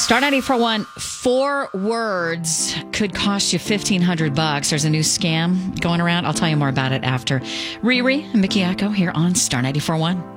Star 94.1, 4 words could cost you $1,500. There's a new scam going around. I'll tell you more about it after. Riri and Mickey Echo here on Star 94.1.